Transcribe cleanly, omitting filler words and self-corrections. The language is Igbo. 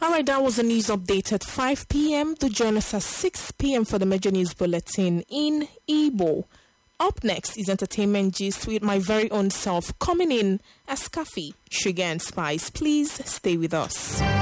Alright, that was a news update at 5 p.m. To join us at 6 p.m. for the major news bulletin in Igbo. Up next is Entertainment Gist with my very own self coming in as coffee, sugar and spice. Please stay with us.